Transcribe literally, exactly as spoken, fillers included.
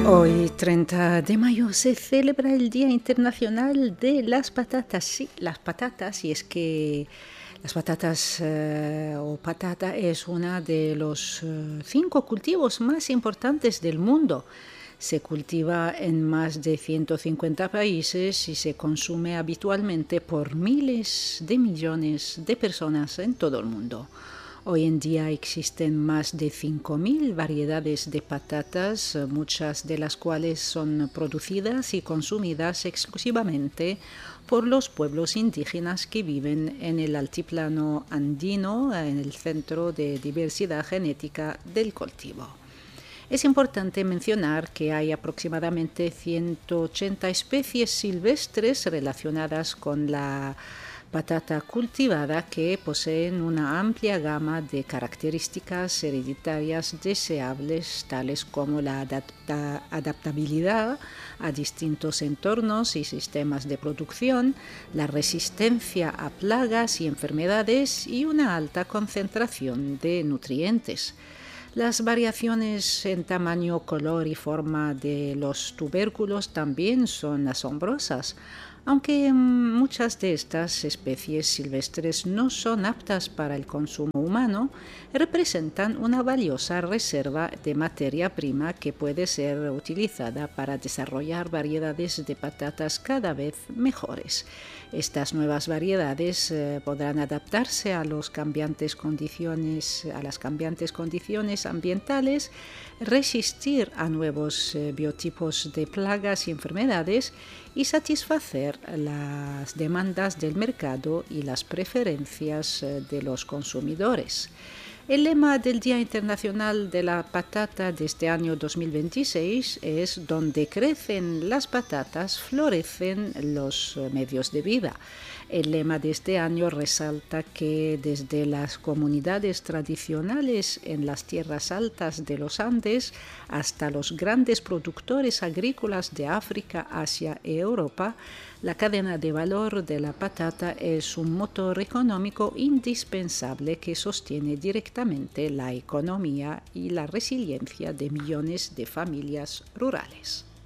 Hoy, treinta de mayo, se celebra el Día Internacional de las Patatas. Sí, las patatas, y es que las patatas eh, o patata es uno de los eh, cinco cultivos más importantes del mundo. Se cultiva en más de ciento cincuenta países y se consume habitualmente por miles de millones de personas en todo el mundo. Hoy en día existen más de cinco mil variedades de patatas, muchas de las cuales son producidas y consumidas exclusivamente por los pueblos indígenas que viven en el altiplano andino, en el centro de diversidad genética del cultivo. Es importante mencionar que hay aproximadamente ciento ochenta especies silvestres relacionadas con la patata cultivada que poseen una amplia gama de características hereditarias deseables, tales como la adapta- adaptabilidad a distintos entornos y sistemas de producción, la resistencia a plagas y enfermedades y una alta concentración de nutrientes. Las variaciones en tamaño, color y forma de los tubérculos también son asombrosas, aunque muchas de estas especies silvestres no son aptas para el consumo humano, representan una valiosa reserva de materia prima que puede ser utilizada para desarrollar variedades de patatas cada vez mejores. Estas nuevas variedades eh, podrán adaptarse a, los cambiantes condiciones, a las cambiantes condiciones ambientales, resistir a nuevos eh, biotipos de plagas y enfermedades y satisfacer las demandas del mercado y las preferencias eh, de los consumidores. El lema del Día Internacional de la Patata de este año dos mil veintiséis es «Donde crecen las patatas, florecen los medios de vida». El lema de este año resalta que desde las comunidades tradicionales en las tierras altas de los Andes hasta los grandes productores agrícolas de África, Asia y Europa, la cadena de valor de la patata es un motor económico indispensable que sostiene directamente la economía y la resiliencia de millones de familias rurales.